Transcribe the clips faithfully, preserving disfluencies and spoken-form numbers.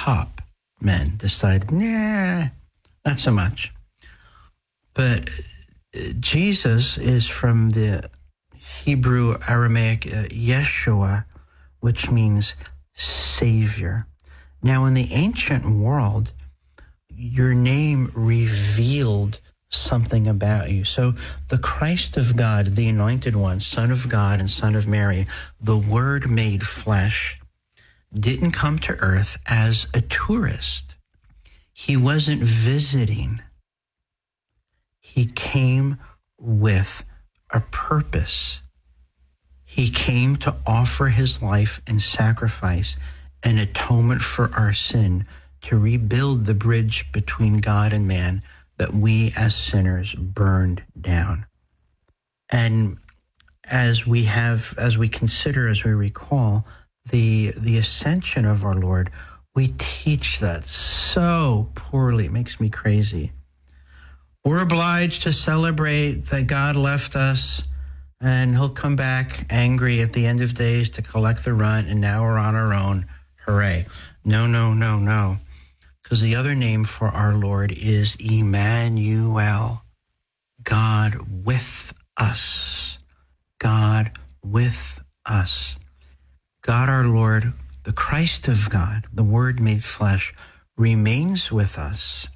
top men decided, nah, not so much. But Jesus is from the Hebrew Aramaic uh, Yeshua, which means Savior. Now, in the ancient world, your name revealed something about you. So the Christ of God, the Anointed One, Son of God and Son of Mary, the Word made flesh, didn't come to earth as a tourist. He wasn't visiting. He came with a purpose. He came to offer his life and sacrifice and atonement for our sin, to rebuild the bridge between God and man that we as sinners burned down. And as we have, as we consider, as we recall the the ascension of our Lord, we teach that so poorly. It makes me crazy. We're obliged to celebrate that God left us and he'll come back angry at the end of days to collect the runt, and now we're on our own. Hooray. No, no, no, no. Because the other name for our Lord is Emmanuel, God with us. God with us. God our Lord, the Christ of God, the Word made flesh, remains with us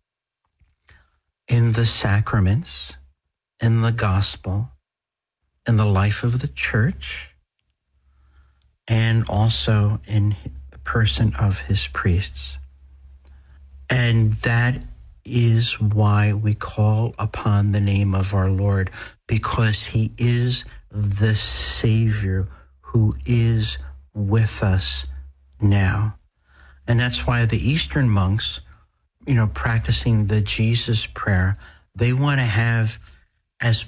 in the sacraments, in the gospel, in the life of the church, and also in the person of his priests. And that is why we call upon the name of our Lord, because he is the Savior who is with us now. And that's why the Eastern monks, you know, practicing the Jesus prayer, they want to have as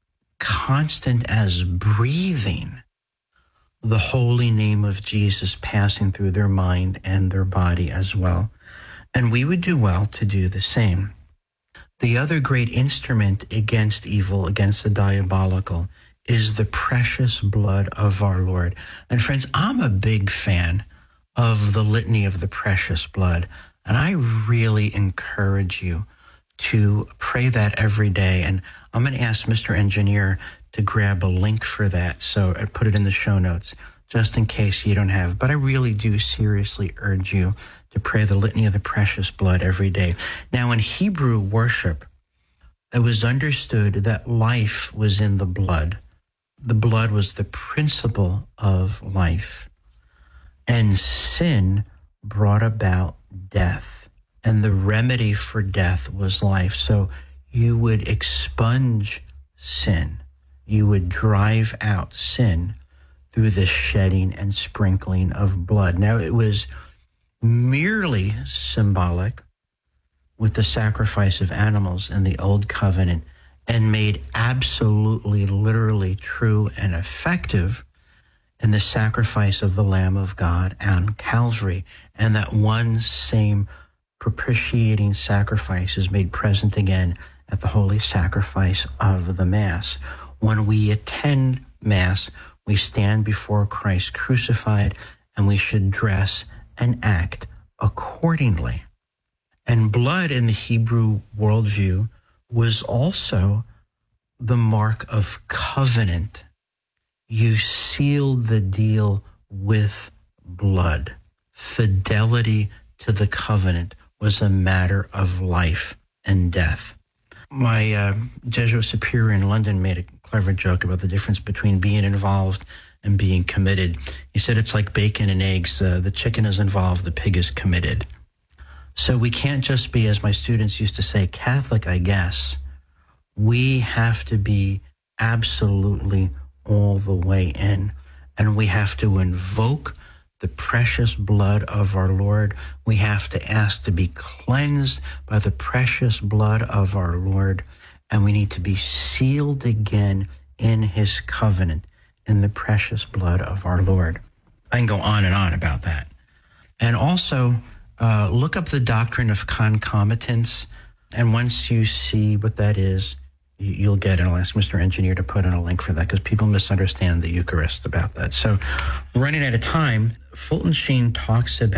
constant as breathing the holy name of Jesus passing through their mind and their body as well. And we would do well to do the same. The other great instrument against evil, against the diabolical, is the precious blood of our Lord. And friends, I'm a big fan of the litany of the precious blood. And I really encourage you to pray that every day. And I'm going to ask Mister Engineer to grab a link for that. So I put it in the show notes, just in case you don't have. But I really do seriously urge you to pray the litany of the precious blood every day. Now, in Hebrew worship, it was understood that life was in the blood. The blood was the principle of life. And sin brought about death. And the remedy for death was life. So you would expunge sin. You would drive out sin through the shedding and sprinkling of blood. Now, it was merely symbolic with the sacrifice of animals in the Old Covenant, and made absolutely, literally true and effective in the sacrifice of the Lamb of God on Calvary. And that one same propitiating sacrifice is made present again at the holy sacrifice of the Mass. When we attend Mass, we stand before Christ crucified, and we should dress and act accordingly. And blood in the Hebrew worldview was also the mark of covenant. You sealed the deal with blood. Fidelity to the covenant was a matter of life and death. My uh, Jesuit superior in London made a clever joke about the difference between being involved and being committed. He said it's like bacon and eggs. Uh, the chicken is involved, the pig is committed. So we can't just be, as my students used to say, Catholic, I guess. We have to be absolutely all the way in. And we have to invoke the precious blood of our Lord. We have to ask to be cleansed by the precious blood of our Lord. And we need to be sealed again in his covenant, in the precious blood of our Lord. I can go on and on about that. And also, uh, look up the doctrine of concomitance. And once you see what that is, you, you'll get it. I'll ask Mister Engineer to put in a link for that, because people misunderstand the Eucharist about that. So, running out of time, Fulton Sheen talks about